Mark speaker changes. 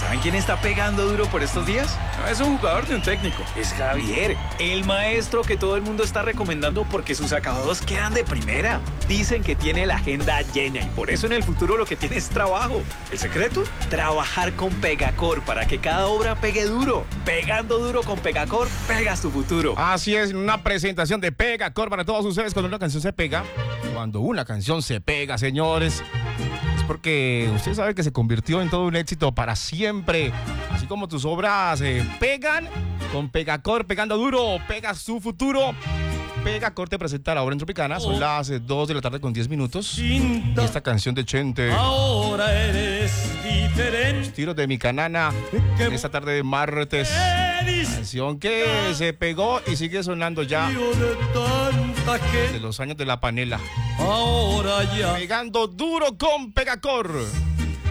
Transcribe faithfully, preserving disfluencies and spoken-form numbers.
Speaker 1: ¿Saben quién está pegando duro por estos días? No es un jugador ni un técnico. Es Javier, el maestro que todo el mundo está recomendando porque sus acabados quedan de primera. Dicen que tiene la agenda llena y por eso en el futuro lo que tiene es trabajo. ¿El secreto? Trabajar con Pegacor para que cada obra pegue duro. Pegando duro con Pegacor, pegas tu futuro.
Speaker 2: Así es, una presentación de Pegacor para todos ustedes. Cuando una canción se pega, cuando una canción se pega, señores, es porque usted sabe que se convirtió en todo un éxito para siempre. Así como tus obras eh, pegan, con Pegacor pegando duro, pegas tu futuro. Pegacor te presenta la obra en Tropicana. Son las eh, dos de la tarde con diez minutos. Y esta canción de Chente,
Speaker 3: ahora eres diferente.
Speaker 2: Los tiros de mi canana, en esta tarde de martes. Canción que se pegó y sigue sonando ya de los años de la panela.
Speaker 3: Ahora ya
Speaker 2: Pegando duro con Pegacor.